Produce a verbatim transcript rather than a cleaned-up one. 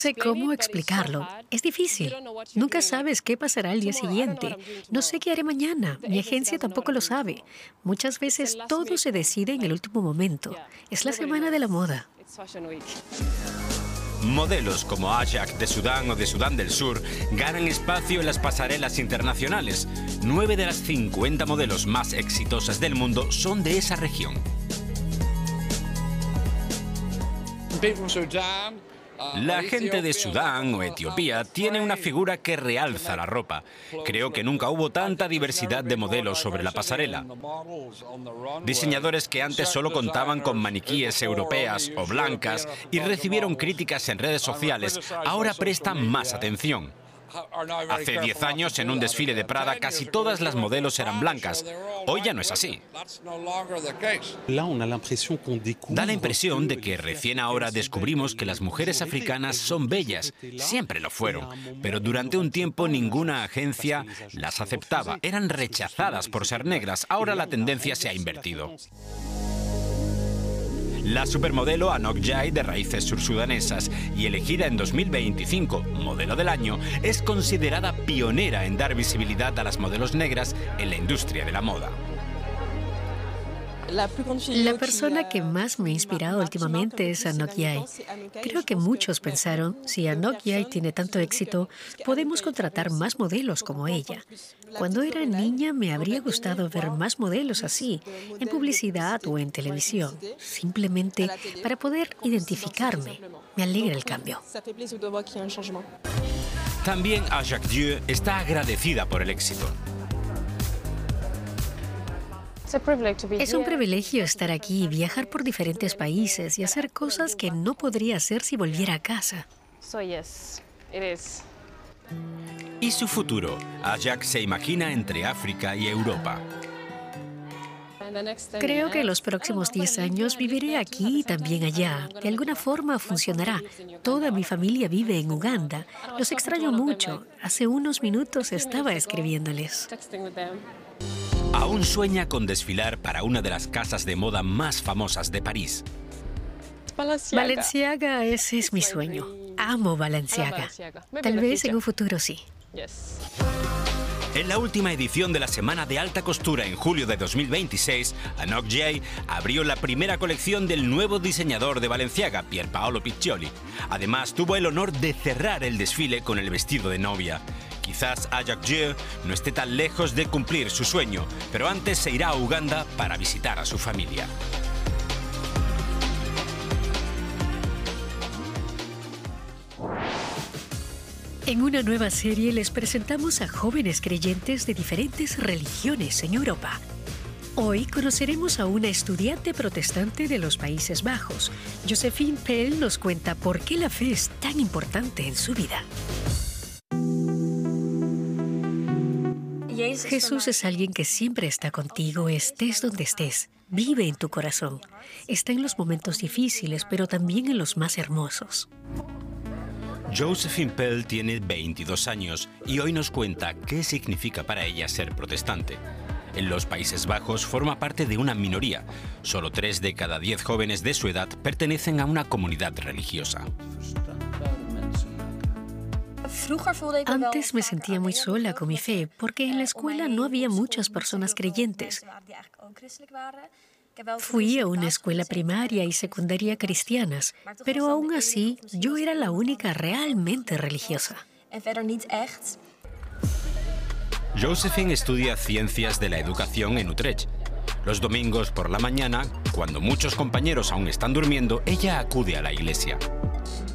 sé cómo explicarlo. Es difícil. Nunca sabes qué pasará al día siguiente. No sé qué haré mañana. Mi agencia tampoco lo sabe. Muchas veces todo se decide en el último momento. Es la semana de la moda. Modelos como Ajak de Sudán o de Sudán del Sur ganan espacio en las pasarelas internacionales. Nueve de las cincuenta modelos más exitosas del mundo son de esa región. La gente de Sudán o Etiopía tiene una figura que realza la ropa. Creo que nunca hubo tanta diversidad de modelos sobre la pasarela. Diseñadores que antes solo contaban con maniquíes europeas o blancas y recibieron críticas en redes sociales, ahora prestan más atención. Hace diez años, en un desfile de Prada, casi todas las modelos eran blancas. Hoy ya no es así. Da la impresión de que recién ahora descubrimos que las mujeres africanas son bellas. Siempre lo fueron. Pero durante un tiempo ninguna agencia las aceptaba. Eran rechazadas por ser negras. Ahora la tendencia se ha invertido. La supermodelo Anok Jai, de raíces sursudanesas y elegida en dos mil veinticinco modelo del año, es considerada pionera en dar visibilidad a las modelos negras en la industria de la moda. La persona que más me ha inspirado últimamente es Anok Jai. Creo que muchos pensaron, si Anok Jai tiene tanto éxito, podemos contratar más modelos como ella. Cuando era niña me habría gustado ver más modelos así, en publicidad o en televisión, simplemente para poder identificarme. Me alegra el cambio. También Ajak Dieu está agradecida por el éxito. Es un privilegio estar aquí, viajar por diferentes países y hacer cosas que no podría hacer si volviera a casa. ¿Y su futuro? Ajak se imagina entre África y Europa. Creo que en los próximos diez años viviré aquí y también allá. De alguna forma funcionará. Toda mi familia vive en Uganda. Los extraño mucho. Hace unos minutos estaba escribiéndoles. Aún sueña con desfilar para una de las casas de moda más famosas de París. Balenciaga, ese es mi sueño. Amo Balenciaga. Tal vez en un futuro sí. En la última edición de la Semana de Alta Costura en julio de dos mil veintiséis, Anok Jai abrió la primera colección del nuevo diseñador de Balenciaga, Pier Paolo Piccioli. Además, tuvo el honor de cerrar el desfile con el vestido de novia. Quizás Ajak Dieu no esté tan lejos de cumplir su sueño, pero antes se irá a Uganda para visitar a su familia. En una nueva serie les presentamos a jóvenes creyentes de diferentes religiones en Europa. Hoy conoceremos a una estudiante protestante de los Países Bajos. Josephine Pell nos cuenta por qué la fe es tan importante en su vida. Jesús es alguien que siempre está contigo, estés donde estés. Vive en tu corazón. Está en los momentos difíciles, pero también en los más hermosos. Josephine Pell tiene veintidós años y hoy nos cuenta qué significa para ella ser protestante. En los Países Bajos forma parte de una minoría. Solo tres de cada diez jóvenes de su edad pertenecen a una comunidad religiosa. Antes me sentía muy sola con mi fe, porque en la escuela no había muchas personas creyentes. Fui a una escuela primaria y secundaria cristianas, pero aún así yo era la única realmente religiosa. Josephine estudia Ciencias de la Educación en Utrecht. Los domingos por la mañana, cuando muchos compañeros aún están durmiendo, ella acude a la iglesia.